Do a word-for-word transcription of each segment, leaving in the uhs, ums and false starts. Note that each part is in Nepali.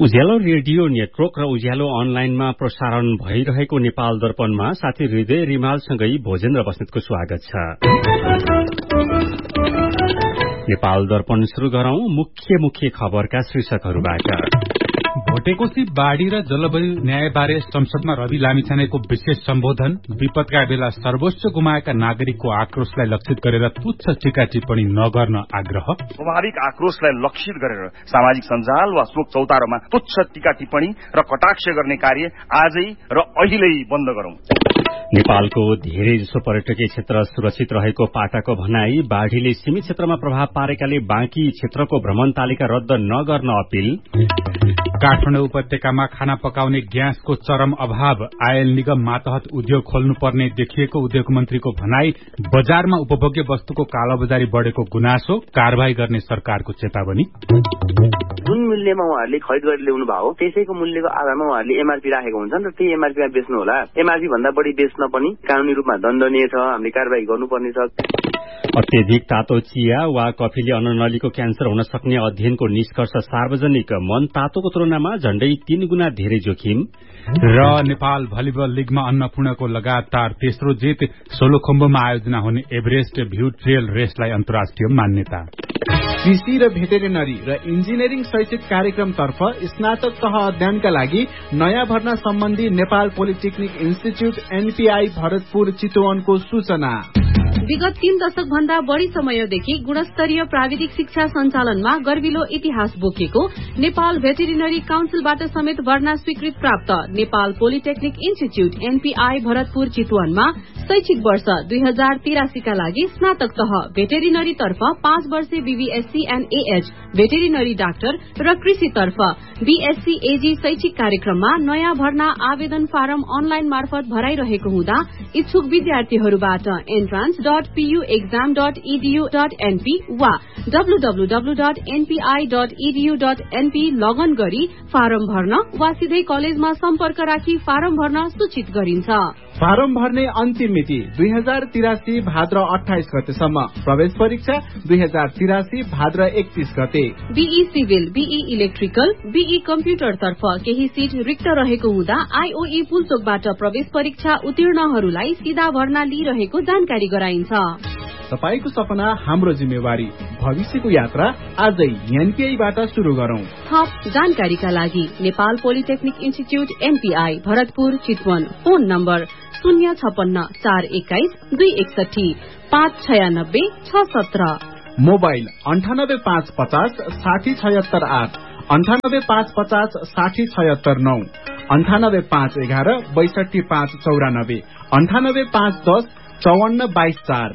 उज्यालो रेडियो नेटवर्क र उज्यालो अनलाइनमा प्रसारण भइरहेको नेपाल दर्पणमा साथी हृदय रिमालसँगै भोजेन्द्र बस्नेतको स्वागत छ। नेपाल दर्पण शुरू गरौं मुख्य मुख्य खबरका शीर्षकहरूबाट। भोटेकोशी बाढ़ी र जलवायु न्यायबारे संसदमा रवि लामिछानेको विशेष सम्बोधन, विपदका बेला सर्वोच्च गुमाएका नागरिकको आक्रोशलाई लक्षित गरेर तुच्छ टीका टिप्पणी नगर्न आग्रह। स्वाभाविक आक्रोशलाई लक्षित गरेर सामाजिक सञ्जाल वा शोक चौतारोमा तुच्छ टीका टिप्पणी र कटाक्ष गर्ने कार्य आजै र अहिल्यै बन्द गरौं। नेपालको धेरै जसो पर्यटकीय क्षेत्र सुरक्षित रहेको पाटाको भनाई, बाढ़ीले सीमित क्षेत्रमा प्रभाव पारेकाले बाँकी क्षेत्रको भ्रमण तालिका रद्द नगर्न अपील। काठमाडौँ उपत्यकामा खाना पकाउने ग्यासको चरम अभाव, आयल निगम मातहत उद्योग खोल्नुपर्ने देखिएको उद्योग मन्त्रीको भनाई, बजारमा उपभोग्य वस्तुको कालोबजारी बढ़ेको गुनासो, कारवाही गर्ने सरकारको चेतावनी। जुन मूल्यमा उहाँहरूले खरिद गरेर ल्याउनु भयो त्यसैको मूल्यको आधारमा उहाँहरूले एमआरपी राखेको हुन्छन् र त्यही एमआरपीमा बेच्नु होला। एमआरपी भन्दा बढी बेच्न पनि कानूनी रूपमा दण्डनीय छ, हामीले कारवाही गर्नुपर्ने छ। अत्यधिक तातो चिया वा कफीले अन्ननलीको क्यान्सर हुन सक्ने अध्ययनको निष्कर्ष सार्वजनिक, मन तातोको तुलनामा झण्डै तीन गुणा धेरै जोखिम। र नेपाल भलिबल लिगमा अन्नपूर्णको लगातार तेस्रो जित, सोलुखुम्बुमा आयोजना हुने एभरेस्ट भ्यू ट्रेल रेसलाई अन्तर्राष्ट्रिय मान्यता। कृषि र भेटेरिनरी र इन्जिनियरिङ शैक्षिक कार्यक्रमतर्फ स्नातक तह अध्ययनका लागि नयाँ भर्ना सम्बन्धी Nepal polytechnic institute NPI Bharatpur चितवनको सूचना। विगत तीन दशक भन्दा बढ़ी समयदेखि गुणस्तरीय प्राविधिक शिक्षा सञ्चालनमा गर्विलो इतिहास बोकेको नेपाल भेटेरिनरी काउन्सिलबाट समेत भर्ना स्वीकृत प्राप्त Nepal polytechnic institute NPI Bharatpur चितवनमा शैक्षिक वर्ष दुई हजार तिरासीका लागि स्नातक तह भेटेरिनरी तर्फ पाँच वर्षे BVSc and AH veterinary doctor र कृषि तर्फ बीएससी एजी शैक्षिक कार्यक्रममा नयाँ भर्ना आवेदन फारम अनलाइन मार्फत भराइरहेको हुँदा इच्छुक विद्यार्थीहरूबाट entrance dot PU exam dot इडीयू dot NP वा डब्लूडब्लूडब्लू dot NPI dot इडीयू dot NP लगन गरी फारम भर्न वा सिधै कलेजमा सम्पर्क राखी फारम भर्न सूचित गरिन्छ। फारम भर्ने अन्तिम मिति दुई हजार तिरासी भाद्र अठाइस गतेसम्म, प्रवेश परीक्षा दुई हजार तिरासी भाद्र एकतीस गते। Be civil, be electrical, be computer तर्फ केही सीट रिक्त रहेको हुँदा आईओई पुल्चोकबाट प्रवेश परीक्षा उत्तीर्णहरूलाई सीधा भर्ना लिइरहेको जानकारी गराइन्छ। तपाईको सपना हाम्रो जिम्मेवारी, भविष्यको यात्रा आजै एनपीआईबाट शुरू गरौं। थप जानकारीका लागि Nepal polytechnic institute NPI Bharatpur Chitwan, phone number शून्य छपन्न चार एक्काइस दुई एकसठी पाँच छयानब्बे छ सत्र, मोबाइल अन्ठानब्बे पाँच पचास साठी छयत्तर आठ, अन्ठानब्बे पाँच पचास साठी छयत्तर नौ, अन्ठानब्बे पाँच एघार बैसठी पाँच चौरानब्बे, अन्ठानब्बे पाँच दस चौवन्न बाइस चार।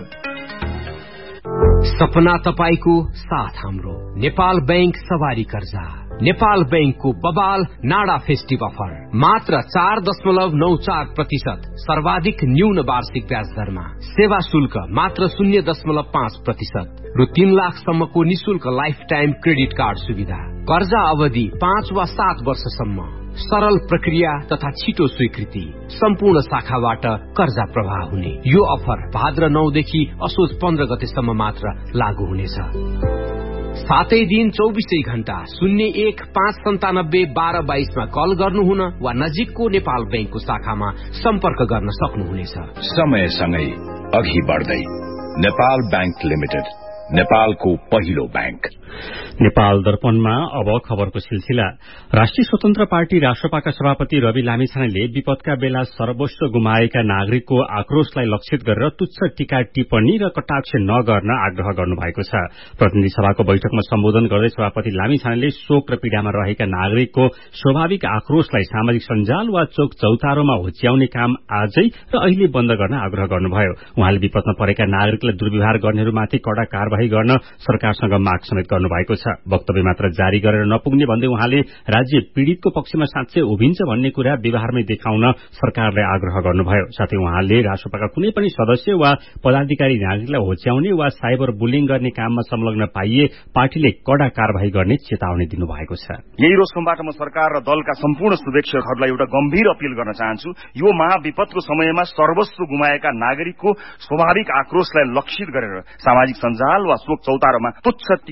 सपना तपाईको साथ हाम्रो नेपाल बैंक सवारी कर्जा। नेपाल बैंकको बबाल नाडा फेस्टिभ अफर मात्र चार दशमलव नौ चार प्रतिशत सर्वाधिक न्यून वार्षिक ब्याज दरमा, सेवा शुल्क मात्र शून्य दशमलव पाँच प्रतिशत र तीन लाखसम्मको निशुल्क लाइफ टाइम क्रेडिट कार्ड सुविधा, कर्जा अवधि पाँच वा सात वर्षसम्म, सरल प्रक्रिया तथा छिटो स्वीकृति, सम्पूर्ण शाखाबाट कर्जा प्रवाह हुने। यो अफर भाद्र नौदेखि असोज पन्ध्र गतेसम्म मात्र लागू हुनेछ। सातै दिन चौबिसै घण्टा शून्य एक पाँच सन्तानब्बे बाह्र बाइसमा कल गर्नुहुन वा नजिकको नेपाल बैंकको शाखामा सम्पर्क गर्न सक्नुहुनेछ। समयसँगै अघि बढ्दै नेपाल बैंक लिमिटेड, नेपालको पहिलो बैंक। नेपाल दर्पणमा अब खबरको सिलसिला। राष्ट्रिय स्वतन्त्र पार्टी राष्ट्रपाका सभापति रवि लामिछानेले विपदका बेला सर्वस्व गुमाएका नागरिकको आक्रोशलाई लक्षित गरेर तुच्छ टीका टिप्पणी र कटाक्ष नगर्न आग्रह गर्नुभएको छ। प्रतिनिधि सभाको बैठकमा सम्बोधन गर्दै सभापति लामिछानेले शोक र पीड़ामा रहेका नागरिकको स्वाभाविक आक्रोशलाई सामाजिक सञ्जाल वा चौक चौतारोमा होच्याउने काम आजै र अहिले बन्द गर्न आग्रह गर्नुभयो। उहाँले विपदमा परेका नागरिकलाई दुर्व्यवहार गर्नेहरूमाथि कड़ा कार्यवाही गर्न सरकारसँग माग समेत गर्नुभएको छ। वक्तव्य मात्र जारी गरेर नपुग्ने भन्दै उहाँले राज्य पीड़ितको पक्षमा साँच्चै उभिन्छ भन्ने कुरा व्यवहारमै देखाउन सरकारलाई आग्रह गर्नुभयो। साथै उहाँले राष्ट्रपाका कुनै पनि सदस्य वा पदाधिकारी नागरिकलाई होच्याउने वा साइबर बुलिङ गर्ने काममा संलग्न पाइए पार्टीले कड़ा कार्यवाही गर्ने चेतावनी दिनुभएको छ। यही रोशमबाट म सरकार र दलका सम्पूर्ण शुभेच्छकहरूलाई एउटा गम्भीर अपील गर्न चाहन्छु। यो महाविपदको समयमा सर्वस्व गुमाएका नागरिकको स्वाभाविक आक्रोशलाई लक्षित गरेर सामाजिक सञ्जाल वा शोक चौतारोमा तुच्छ टीका टिप्पणी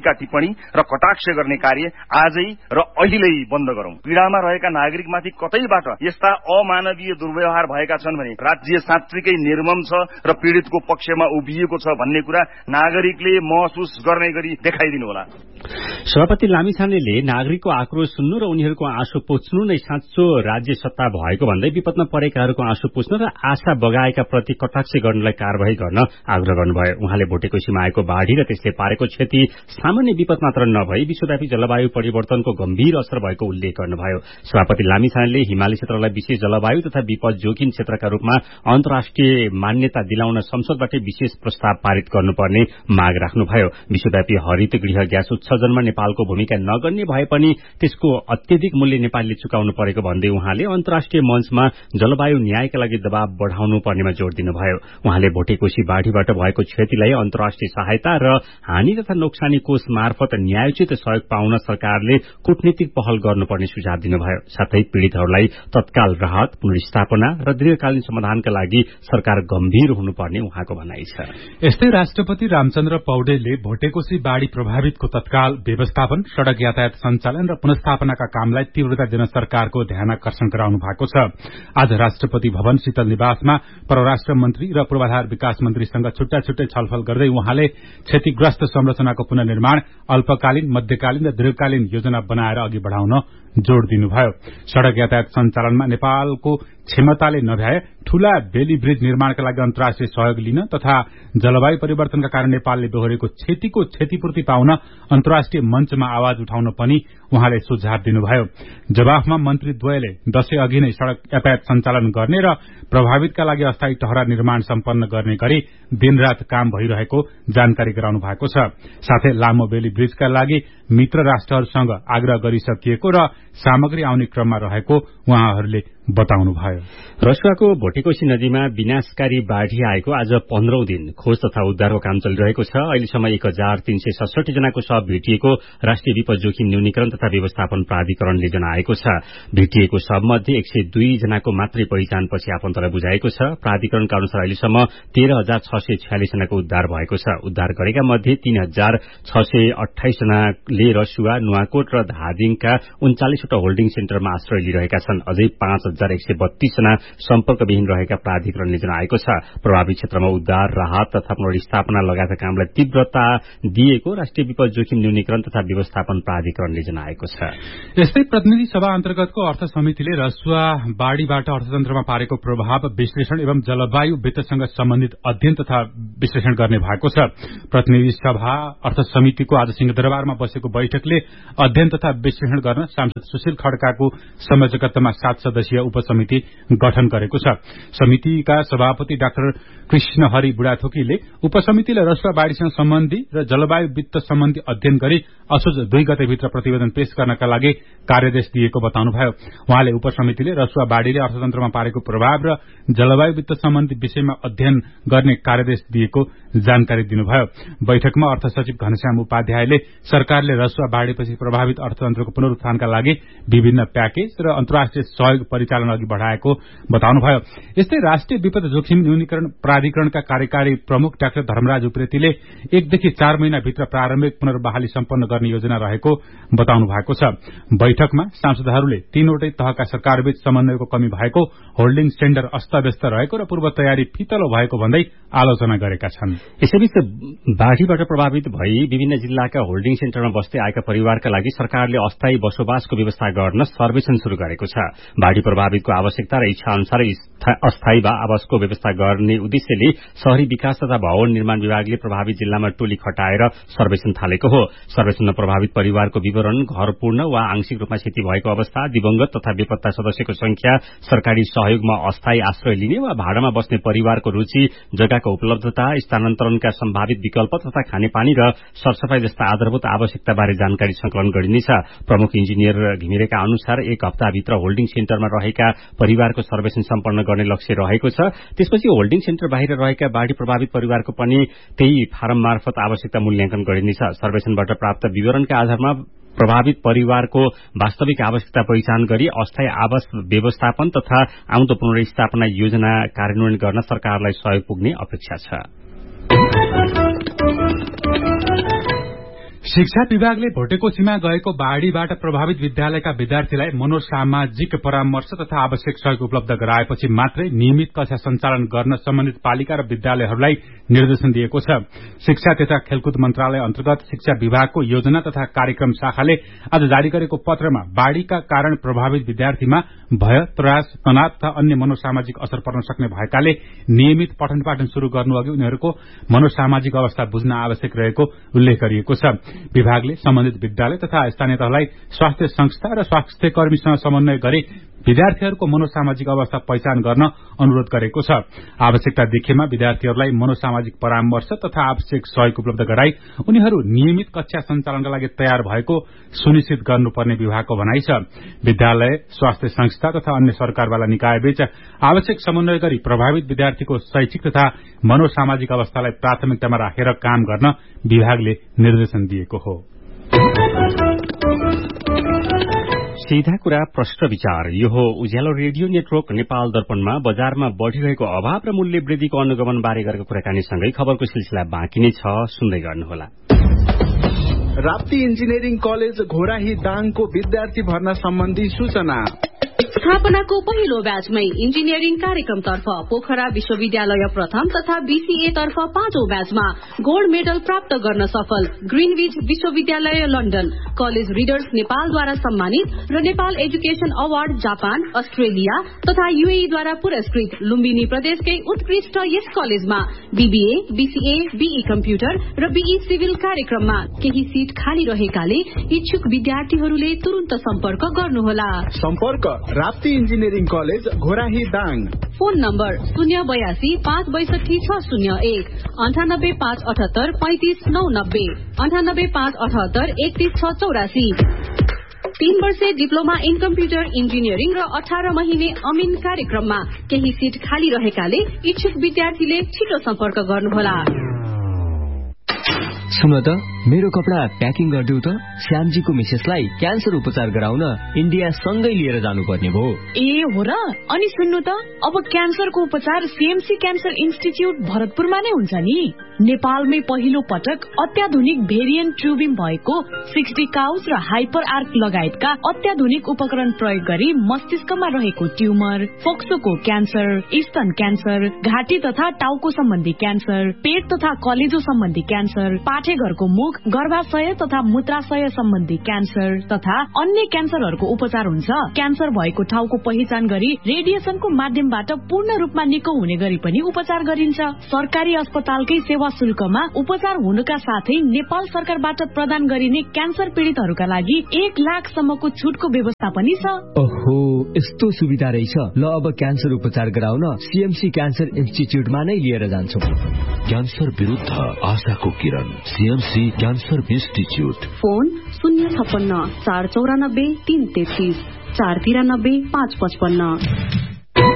टिप्पणी र कटाक्ष गर्ने कार्य आजै र अहिल्यै बन्द गरौं। पीडामा रहेका नागरिकमाथि कतैबाट यस्ता अमानवीय दुर्व्यवहार भएका छन् भने राज्य साँच्चीकै निर्मम छ र पीडितको पक्षमा उभिएको छ भन्ने कुरा नागरिकले महसुस गर्ने गरी देखाइदिनु होला। सभापति लामिछानेले नागरिकको आक्रोश सुन्नु र उनीहरूको आँसु पुछ्नु नै साँचो राज्य सत्ता भएको भन्दै विपदमा परेकाहरूको आँसु पुछ्नु र आशा बगाएका प्रति कटाक्ष गर्नलाई कारवाही गर्न आग्रह गर्नुभयो। उहाँले भोटेकोशीमा आएको बाढ़ी र त्यसले पारेको क्षति सामान्य विपद मात्र नभई विश्वव्यापी जलवायु परिवर्तनको गम्भीर असर भएको उल्लेख गर्नुभयो। सभापति लामिछानेले हिमाली क्षेत्रलाई विशेष जलवायु तथा विपद जोखिम क्षेत्रका रूपमा अन्तर्राष्ट्रिय मान्यता दिलाउन संसदबाट विशेष प्रस्ताव पारित गर्नुपर्ने माग राख्नुभयो। विश्वव्यापी हरित गृह ग्यास उत्सर्जनमा नेपालको भूमिका नगर्ने भए पनि त्यसको अत्यधिक मूल्य नेपालले चुकाउनु परेको भन्दै उहाँले अन्तर्राष्ट्रिय मञ्चमा जलवायु न्यायका लागि दबाव बढ़ाउनु पर्नेमा जोड़ दिनुभयो। उहाँले भोटेकोशी बाढ़ीबाट भएको क्षतिलाई अन्तर्राष्ट्रिय सहायता र हानि तथा नोक्सानी कोष मार्फत न्यायोचित सहयोग पाउन सरकारले कूटनीतिक पहल गर्नुपर्ने सुझाव दिनुभयो। साथै पीड़ितहरूलाई तत्काल राहत, पुनर्स्थापना र दीर्घकालीन समाधानका लागि सरकार गम्भीर हुनुपर्ने उहाँको भनाइ छ। यस्तै राष्ट्रपति रामचन्द्र पौडेलले भोटेकोशी बाढ़ी प्रभावितको तत्काल व्यवस्थापन, सड़क यातायात सञ्चालन र पुनर्स्थापनाका कामलाई तीव्रता दिन सरकारको ध्यानाकर्षण गराउनु भएको छ। आज राष्ट्रपति भवन शीतल निवासमा परराष्ट्र मन्त्री र पूर्वाधार विकास मन्त्रीसँग छुट्टा छुट्टै छलफल गर्दै उहाँले क्षतिग्रस्त संरचनाको पुनर्निर्माण, अल्पकालीन, मध्यकालीन र दीर्घकालीन योजना बनाएर अघि बढ़ाउन जोड़ दिनुभयो। सड़क यातायात सञ्चालनमा नेपालको क्षमताले नभ्याए ठूला बेली ब्रिज निर्माणका लागि अन्तर्राष्ट्रिय सहयोग लिन तथा जलवायु परिवर्तनका कारण नेपालले बेहोरेको क्षतिको क्षतिपूर्ति पाउन अन्तर्राष्ट्रिय मञ्चमा आवाज उठाउन पनि उहाँले सुझाव दिनुभयो। जवाफमा मन्त्रीद्वयले दशैं अघि नै सड़क यातायात सञ्चालन गर्ने र प्रभावितका लागि अस्थायी टहरा निर्माण सम्पन्न गर्ने गरी दिनरात काम भइरहेको जानकारी गराउनु भएको छ। साथै लामो बेली ब्रिजका लागि मित्र राष्ट्रहरूसँग आग्रह गरिसकिएको र सामग्री आउने क्रममा रहेको उहाँहरूले बताउनुभयो। रसुवाको भोटेकोशी नदीमा विनाशकारी बाढ़ी आएको आज पन्ध्रौं दिन खोज तथा उद्धारको काम चलिरहेको छ। अहिलेसम्म एक हजार तीन सय सडसठी जनाको शव भेटिएको राष्ट्रिय विपद जोखिम न्यूनीकरण तथा व्यवस्थापन प्राधिकरणले जनाएको छ। भेटिएको शवमध्ये एक सय दुई जनाको मात्रै पहिचानपछि आफन्तलाई बुझाएको छ। प्राधिकरणका अनुसार अहिलेसम्म तेह्र हजार छ सय छयालिस जनाको उद्धार भएको छ। उद्धार गरेका मध्ये तीन हजार छ सय अठाइस जनाले रसुवा, नुवाकोट र धादिङका उन्चालिसवटा होल्डिङ सेन्टरमा आश्रय लिइरहेका छन्। अझै पाँच हजार एक सय बत्तीस जना सम्पर्कविहीन रहेका प्राधिकरणले जनाएको छ। प्रभावित क्षेत्रमा उद्धार, राहत तथा पुनर्स्थापना लगायतका कामलाई तीव्रता दिएको राष्ट्रिय विपद जोखिम न्यूनीकरण तथा व्यवस्थापन प्राधिकरणले जनाएको छ। यस्तै प्रतिनिधि सभा अन्तर्गतको अर्थ समितिले रसुवा बाढ़ीबाट अर्थतन्त्रमा पारेको प्रभाव विश्लेषण एवं जलवायु वित्तसँग सम्बन्धित अध्ययन तथा विश्लेषण गर्ने भएको छ। प्रतिनिधि सभा अर्थ समितिको आज सिंहदरबारमा बसेको बैठकले अध्ययन तथा विश्लेषण गर्न सांसद सुशील खड्काको संयोजकत्वमा सात सदस्यीय उपसमिति गठन गरेको छ। समितिका सभापति डाक्टर कृष्ण हरि बुढाथोकीले उपसमितिले रसुवा बाढ़ीसँग सम्बन्धी र जलवायु वित्त सम्बन्धी अध्ययन गरी असोज दुई गतेभित्र प्रतिवेदन पेश गर्नका लागि कार्यदेश दिएको बताउनुभयो। उहाँले उपसमितिले रसुवा बाढ़ीले अर्थतन्त्रमा पारेको प्रभाव र जलवायु वित्त सम्बन्धी विषयमा अध्ययन गर्ने कार्यदेश दिएको जानकारी दिनुभयो। बैठकमा अर्थ सचिव घनश्याम उपाध्यायले सरकारले रसुवा बाढ़ीपछि प्रभावित अर्थतन्त्रको पुनरुत्थानका लागि विभिन्न प्याकेज र अन्तर्राष्ट्रिय सहयोग परिचालन अघि बढ़ाएको बताउनुभयो। यस्तै राष्ट्रिय विपद जोखिम न्यूनीकरण प्राधिकरणका कार्यकारी प्रमुख डाक्टर धर्मराज उप्रेतीले एकदेखि चार महिनाभित्र प्रारम्भिक पुनर्बहाली सम्पन्न गर्ने योजना रहेको बताउनु भएको छ। बैठकमा सांसदहरूले तीनवटै तहका सरकारबीच समन्वयको कमी भएको, होल्डिङ सेन्टर अस्तव्यस्त रहेको र पूर्व तयारी फितलो भएको भन्दै आलोचना गरेका छन्। यसैबीच बाढ़ीबाट प्रभावित भई विभिन्न जिल्लाका होल्डिङ सेन्टरमा बस्दै आएका परिवारका लागि सरकारले अस्थायी बसोबासको व्यवस्था गर्न सर्वेक्षण शुरू गरेको छ। बाढ़ी प्रभावितको आवश्यकता र इच्छा अनुसार अस्थायी आवासको व्यवस्था गर्ने उद्देश्यले शहरी विकास तथा भवन निर्माण विभागले प्रभावित जिल्लामा टोली खटाएर सर्वेक्षण थालेको हो। सर्वेक्षणमा प्रभावित परिवारको विवरण, घर पूर्ण वा आंशिक रूपमा क्षति भएको अवस्था, दिवंगत तथा बेपत्ता सदस्यको संख्या, सरकारी सहयोगमा अस्थायी आश्रय लिने वा भाडामा बस्ने परिवारको रुचि, जग्गाको उपलब्धता, स्थानान्तरणका सम्भावित विकल्प तथा खानेपानी र सरसफाई जस्ता आधारभूत आवश्यकताबारे जानकारी संकलन गरिनेछ। प्रमुख इन्जिनियर घिमिरेका अनुसार एक हप्ताभित्र होल्डिङ सेन्टरमा रहेका परिवारको सर्वेक्षण सम्पन्न गर्ने लक्ष्य रहेको छ। त्यसपछि होल्डिङ सेन्टर बाहिर रहेका बाढ़ी प्रभावित परिवारको पनि त्यही फारम मार्फत आवश्यकता मूल्याङ्कन गरिनेछ। सर्वेक्षणबाट प्राप्त विवरणका आधारमा प्रभावित परिवारको वास्तविक आवश्यकता पहिचान गरी अस्थायी आवास व्यवस्थापन तथा आउँदो पुनर्स्थापना योजना कार्यान्वयन गर्न सरकारलाई सहयोग पुग्ने अपेक्षा छ। शिक्षा विभागले भोटेकोसीमा गएको बाढ़ीबाट प्रभावित विद्यालयका विद्यार्थीलाई मनोसामाजिक परामर्श तथा आवश्यक सहयोग उपलब्ध गराएपछि मात्रै नियमित कक्षा सञ्चालन गर्न सम्बन्धित पालिका र विद्यालयहरूलाई निर्देशन दिएको छ। शिक्षा तथा खेलकुद मन्त्रालय अन्तर्गत शिक्षा विभागको योजना तथा कार्यक्रम शाखाले आज जारी गरेको पत्रमा बाढ़ीका कारण प्रभावित विद्यार्थीमा भय, त्रास, तनाव तथा अन्य मनोसामाजिक असर पर्न सक्ने भएकाले नियमित पठन पाठन शुरू गर्नुअघि उनीहरूको मनोसामाजिक अवस्था बुझ्न आवश्यक रहेको उल्लेख गरिएको छ। विभागले सम्बन्धित विद्यालय तथा स्थानीय तहलाई स्वास्थ्य संस्था र स्वास्थ्य कर्मीसँग समन्वय गरी विद्यार्थीहरूको मनोसामाजिक अवस्था पहिचान गर्न अनुरोध गरेको छ। आवश्यकता देखेमा विद्यार्थीहरूलाई मनोसामाजिक परामर्श तथा आवश्यक सहयोग उपलब्ध गराई उनीहरू नियमित कक्षा सञ्चालनका लागि तयार भएको सुनिश्चित गर्नुपर्ने विभागको भनाइ छ। विद्यालय, स्वास्थ्य संस्था तथा अन्य सरकारवाला निकायबीच आवश्यक समन्वय गरी प्रभावित विद्यार्थीको शैक्षिक तथा मनोसामाजिक अवस्थालाई प्राथमिकतामा राखेर काम गर्न विभागले निर्देशन दिएको हो। सीधा कुरा प्रश्न विचार। यो हो उज्यालो रेडियो नेटवर्क नेपाल दर्पणमा बजारमा बढ़िरहेको अभाव र मूल्य वृद्धिको अनुगमन बारे गरेको कुराकानीसँगै खबरको सिलसिला बाँकी नै छ, सुन्दै गर्नुहोला। राप्ती इन्जिनियरिङ कलेज घोराही दाङको विद्यार्थी भर्ना सम्बन्धी सूचना। स्थापनाको पहिलो ब्याचमै इन्जिनियरिङ कार्यक्रमतर्फ पोखरा विश्वविद्यालय प्रथम तथा बीसीए तर्फ पाँचौं ब्याचमा गोल्ड मेडल प्राप्त गर्न सफल ग्रीनविच विश्वविद्यालय लन्डन, कलेज रिडर्स नेपालद्वारा सम्मानित र Nepal education award Japan, Australia तथा यूएईद्वारा पुरस्कृत लुम्बिनी प्रदेशकै उत्कृष्ट यस कलेजमा बीबीए, बीसीए, बीई कम्प्युटर र बीई सिभिल कार्यक्रममा केही सीट खाली रहेकाले इच्छुक विद्यार्थीहरूले तुरन्त सम्पर्क गर्नुहोला। सम्पर्क Rapti engineering college Ghorahi Dang. Phone number शून्य बयासी पाँच बैसठी छ शून्य एक अन्ठानब्बे पाँच अठहत्तर पैंतिस नौ नब्बे अन्ठानब्बे पाँच अठहत्तर एकतीस छ चौरासी। तीन वर्षे डिप्लोमा इन कम्प्युटर इन्जिनियरिङ र अठार महिने अमिन कार्यक्रममा केही सीट खाली रहेकाले इच्छुक विद्यार्थीले छिटो सम्पर्क गर्नुहोला। सुन त, मेरो कपडा प्याकिङ गरिदेऊ त। श्यामजीको मिसेसलाई क्यान्सर उपचार गराउन इन्डिया सँगै लिएर जानुपर्ने भयो। ए हो र? अनि सुन्नु त, अब क्यान्सरको उपचार सीएमसी क्यान्सर इन्स्टिच्युट भरतपुरमा नै हुन्छ नि। नेपालमै पहिलो पटक अत्याधुनिक भेरिएन्ट ट्युबिङ भएको सिक्सटी काउस र हाइपर आर्क लगायतका अत्याधुनिक उपकरण प्रयोग गरी मस्तिष्कमा रहेको ट्युमर, फोक्सोको क्यान्सर, स्तन क्यान्सर, घाँटी तथा टाउको सम्बन्धी क्यान्सर, पेट तथा कलेजो सम्बन्धी क्यान्सर, पाठेघरको मुख, गर्भाशय तथा मूत्राशय सम्बन्धी क्यान्सर तथा अन्य क्यान्सरहरूको उपचार हुन्छ। क्यान्सर भएको ठाउँको पहिचान गरी रेडिएसनको माध्यमबाट पूर्ण रूपमा निको हुने गरी पनि उपचार गरिन्छ। सरकारी अस्पतालकै सेवा शुल्कमा उपचार हुनुका साथै नेपाल सरकारबाट प्रदान गरिने क्यान्सर पीड़ितहरूका लागि एक लाखसम्मको छुटको व्यवस्था पनि छ। ओहो, यस्तो सुविधा रहेछ। ल, अब क्यान्सर उपचार गराउन सीएमसी क्यान्सर इन्स्टिच्युटमा नै लिएर जान्छौं। क्यान्सर विरुद्ध आशाको किरण, सीएमसी क्यान्सर इन्स्टिच्युट। फोन शून्य छप्पन्न चार चौरानब्बे तीन तेत्तीस चार तिरानब्बे पाँच पचपन्न।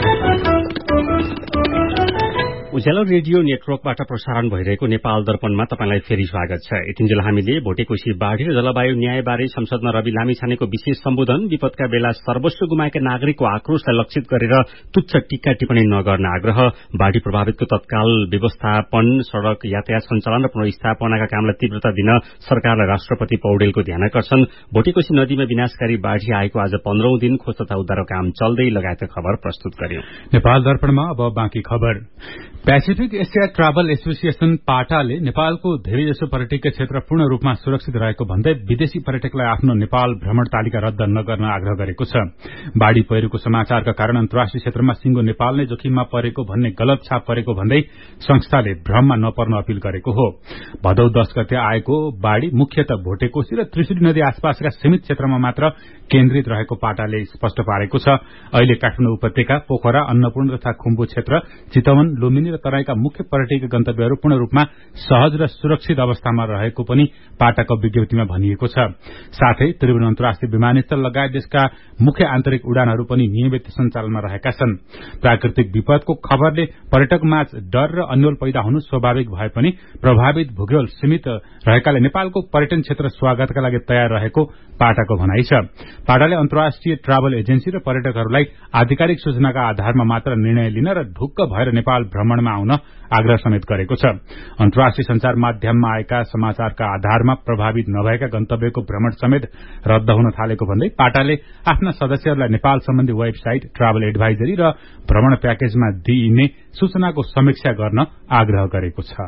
उज्यालो रेडियो नेटवर्कबाट प्रसारण भइरहेको नेपाल दर्पणमा तपाईंलाई फेरि स्वागत छ। यतिन्जेल हामीले भोटेकोशी बाढ़ी र जलवायु न्यायबारे संसदमा रवि लामिछानेको विशेष सम्बोधन, विपदका बेला सर्वस्व गुमाएका नागरिकको आक्रोशलाई लक्षित गरेर तुच्छ टीका टिप्पणी नगर्न आग्रह, बाढ़ी प्रभावितको तत्काल व्यवस्थापन, सड़क यातायात सञ्चालन र पुनर्स्थापनाका कामलाई तीव्रता दिन सरकारलाई राष्ट्रपति पौडेलको ध्यानकर्षण, भोटेकोशी नदीमा विनाशकारी बाढ़ी आएको आज पन्ध्रौं दिन खोज तथा उद्धारको काम चल्दै लगायतका खबर प्रस्तुत गर्यो। नेपाल दर्पणमा अब बाँकी खबर। पेसिफिक एसिया ट्राभल एसोसिएशन पाटाले नेपालको धेरैजसो पर्यटकीय क्षेत्र पूर्ण रूपमा सुरक्षित रहेको भन्दै विदेशी पर्यटकलाई आफ्नो नेपाल भ्रमण तालिका रद्द नगर्न आग्रह गरेको छ। बाढ़ी पहिरोको समाचारका कारण अन्तर्राष्ट्रिय क्षेत्रमा सिंगो नेपाल नै जोखिममा परेको भन्ने गलत छाप परेको भन्दै संस्थाले भ्रममा नपर्न अपील गरेको हो। भदौ दश गते आएको बाढ़ी मुख्यतः भोटेकोशी र त्रिशुली नदी आसपासका सीमित क्षेत्रमा मात्र केन्द्रित रहेको पाटाले स्पष्ट पारेको छ। अहिले काठमाडौँ उपत्यका, पोखरा, अन्नपूर्ण तथा खुम्बु क्षेत्र, चितवन, लुम्बिनी र तराईका मुख्य पर्यटकीय गन्तव्यहरू पूर्ण रूपमा सहज र सुरक्षित अवस्थामा रहेको पनि पाटाको विज्ञप्तिमा भनिएको छ। साथै त्रिभुवन अन्तर्राष्ट्रिय विमानस्थल लगायत देशका मुख्य आन्तरिक उडानहरू पनि नियमित सञ्चालनमा रहेका छन्। प्राकृतिक विपदको खबरले पर्यटकमाझ डर र अन्यल पैदा हुनु स्वाभाविक भए पनि प्रभावित भूगोल सीमित रहेकाले नेपालको पर्यटन क्षेत्र स्वागतका लागि तयार रहेको पाटाको भनाइ छ। पाटाले अन्तर्राष्ट्रिय ट्राभल एजेन्सी र पर्यटकहरूलाई आधिकारिक सूचनाका आधारमा मात्र निर्णय लिन र ढुक्क भएर नेपाल भ्रमणमा केन्द्रमा आउन आग्रह समेत गरेको छ। अन्तर्राष्ट्रिय संचार माध्यममा आएका समाचारका आधारमा प्रभावित नभएका गन्तव्यको भ्रमण समेत रद्द हुन थालेको भन्दै पाटाले आफ्ना सदस्यहरूलाई नेपाल सम्बन्धी वेबसाइट, ट्राभल एडभाइजरी र भ्रमण प्याकेजमा दिइने सूचनाको समीक्षा गर्न आग्रह गरेको छ।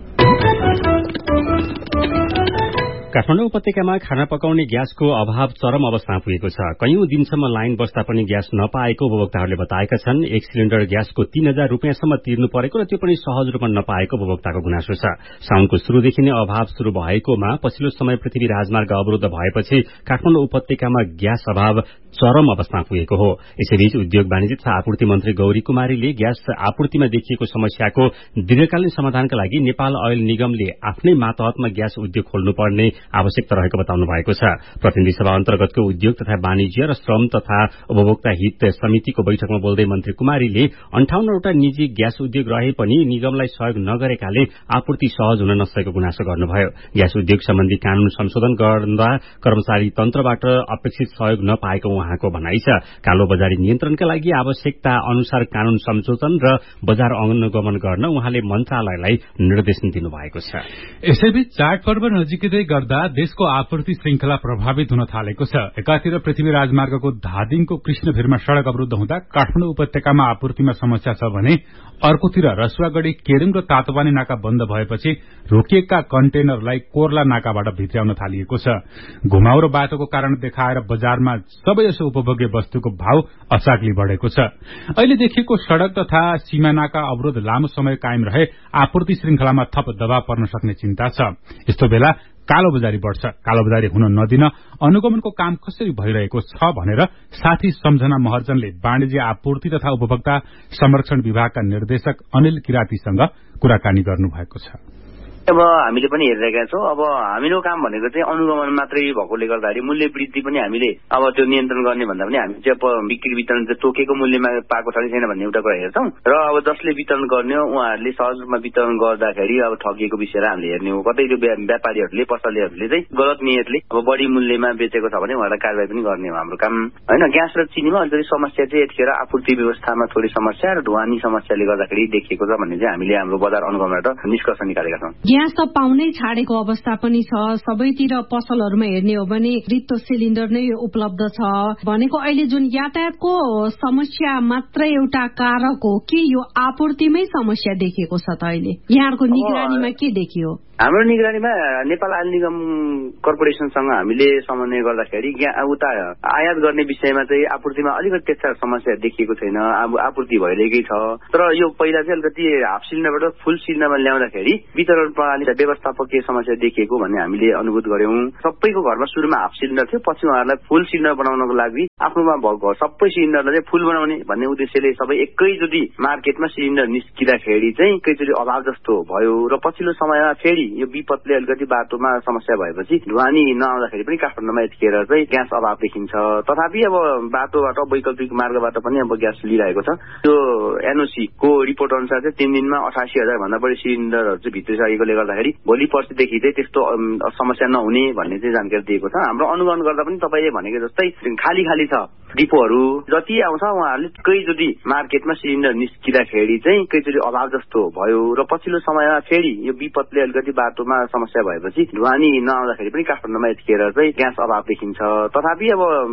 काठमाडौँ उपत्यकामा खाना पकाउने ग्यासको अभाव चरम अवस्थामा पुगेको छ। कैयौं दिनसम्म लाइन बस्दा पनि ग्यास नपाएको उपभोक्ताहरूले बताएका छन्। एक सिलिण्डर ग्यासको तीन हजार रूपियाँसम्म तिर्नु परेको र त्यो पनि सहज रूपमा नपाएको उपभोक्ताको गुनासो छ। साउनको शुरूदेखि नै अभाव शुरू भएकोमा पछिल्लो समय पृथ्वी राजमार्ग अवरुद्ध भएपछि काठमाडौँ उपत्यकामा ग्यास अभाव चरम अवस्थामा पुगेको हो। यसैबीच उद्योग वाणिज्य तथा आपूर्ति मन्त्री गौरी कुमारीले ग्यास आपूर्तिमा देखिएको समस्याको दीर्घकालीन समाधानका लागि नेपाल ऑयल निगमले आफ्नै मातहतमा ग्यास उद्योग खोल्नुपर्ने आवश्यकता रहेको बताउनु भएको छ। प्रतिनिधि सभा अन्तर्गतको उद्योग तथा वाणिज्य र श्रम तथा उपभोक्ता हित समितिको बैठकमा बोल्दै मन्त्री कुमारीले अन्ठाउन्नवटा निजी ग्यास उद्योग रहे पनि निगमलाई सहयोग नगरेकाले आपूर्ति सहज हुन नसकेको गुनासो गर्नुभयो। ग्यास उद्योग सम्बन्धी कानून संशोधन गर्दा कर्मचारी तन्त्रबाट अपेक्षित सहयोग नपाएको उहाँको भनाइ छ। कालो बजारी नियन्त्रणका लागि आवश्यकता अनुसार कानून संशोधन र बजार अनुगमन गर्न उहाँले मन्त्रालयलाई निर्देशन दिनुभएको छ। यसैबीच चाडपर्व नजिकै गर्दा देशको आपूर्ति श्रृंखला प्रभावित हुन थालेको छ। एकातिर पृथ्वी राजमार्गको धादिङको कृष्णभिरमा सड़क अवरुद्ध हुँदा काठमाडौँ उपत्यकामा आपूर्तिमा समस्या छ भने अर्कोतिर रसुवागढ़ी केरुङ र तातोपानी नाका बन्द भएपछि रोकिएका कन्टेनरलाई कोर्ला नाकाबाट भित्र्याउन थालिएको छ। घुमाउरो बाटोको कारण देखाएर बजारमा सबैजसो उपभोग्य वस्तुको भाव अचाकली बढ़ेको छ। अहिले देखिएको सड़क तथा सीमा नाका अवरोध लामो समय कायम रहे आपूर्ति श्रृंखलामा थप दबाव पर्न सक्ने चिन्ता छ। यस्तो बेला कालो बजारी बढ़छ। कालो बजारी हुन नदिन अनुगमनको काम कसरी भइरहेको छ भनेर साथी सम्झना महर्जनले वाणिज्य आपूर्ति तथा उपभोक्ता संरक्षण विभागका निर्देशक अनिल किरातीसँग कुराकानी गर्नुभएको छ। अब हामीले पनि हेरिरहेका छौँ। अब हाम्रो काम भनेको चाहिँ अनुगमन मात्रै भएकोले गर्दाखेरि मूल्य वृद्धि पनि हामीले अब त्यो नियन्त्रण गर्ने भन्दा पनि हामी चाहिँ अब बिक्री वितरण चाहिँ तोकेको मूल्यमा पाएको छ कि छैन भन्ने एउटा कुरा हेर्छौँ र अब जसले वितरण गर्ने हो उहाँहरूले सहज रूपमा वितरण गर्दाखेरि अब ठगिएको विषयलाई हामीले हेर्ने हो। कतै त्यो व्यापारीहरूले पसलेहरूले चाहिँ गलत नियतले अब बढी मूल्यमा बेचेको छ भने उहाँलाई कारवाही पनि गर्ने हो हाम्रो काम होइन। ग्यास र चिनीमा अलिकति समस्या चाहिँ यतिखेर आपूर्ति व्यवस्थामा थोरै समस्या र ढुवानी समस्याले गर्दाखेरि देखिएको छ भन्ने चाहिँ हामीले हाम्रो बजार अनुगमनबाट निष्कर्ष निकालेका छौँ। ग्यास त पाउनै छाडेको अवस्था पनि छ। सबैतिर पसलहरूमा हेर्ने हो भने रित्तो सिलिण्डर नै उपलब्ध छ भनेको अहिले जुन यातायातको समस्या मात्र एउटा कारक हो कि यो आपूर्तिमै समस्या देखिएको छ त अहिले यहाँको निगरानीमा के देखियो? हाम्रो निगरानीमा नेपाल आयल निगम कर्पोरेसनसँग हामीले समन्वय गर्दाखेरि उता आयात गर्ने विषयमा चाहिँ आपूर्तिमा अलिकति त्यस्ता समस्या देखिएको छैन। अब आपूर्ति भइरहेकै छ। तर यो पहिला चाहिँ अलिकति हाफ सिलिन्डरबाट फुल सिलिन्डरमा ल्याउँदाखेरि वितरण प्रणाली व्यवस्थापकीय समस्या देखिएको भन्ने हामीले अनुभूत गर्यौं। सबैको घरमा सुरुमा हाफ सिलिन्डर थियो, पछि उहाँहरूलाई फुल सिलिन्डर बनाउनको लागि आफ्नोमा भएको सबै सिलिन्डरलाई चाहिँ फुल बनाउने भन्ने उद्देश्यले सबै एकैचोटि मार्केटमा सिलिन्डर निस्किँदाखेरि चाहिँ एकैचोटि अभाव जस्तो भयो र पछिल्लो समयमा फेरि यो विपदले अलिकति बाटोमा समस्या भएपछि ढुवानी नआउँदाखेरि पनि काठमाडौँमा यतिखेर चाहिँ ग्यास अभाव देखिन्छ। तथापि अब बाटोबाट वैकल्पिक मार्गबाट पनि अब ग्यास लिइरहेको छ। त्यो एनओसी को रिपोर्ट अनुसार चाहिँ तीन दिनमा अठासी हजार भन्दा बढी सिलिन्डरहरू चाहिँ भित्रिसकेकोले गर्दाखेरि भोलि पर्सिदेखि चाहिँ त्यस्तो समस्या नहुने भन्ने चाहिँ जानकारी दिएको छ। हाम्रो अनुगमन गर्दा पनि तपाईँले भनेको जस्तै खाली खाली छ डिपोहरू। जति आउँछ उहाँहरूले एकैचोटि मार्केटमा सिलिन्डर निस्किँदाखेरि चाहिँ एकैचोटि अभाव जस्तो भयो र पछिल्लो समयमा फेरि यो विपदले अलिकति बाटोमा समस्या भएपछि ढुवानी नआउँदाखेरि पनि काठमाडौँमा यतिखेर चाहिँ ग्यास अभाव देखिन्छ। तथापि अब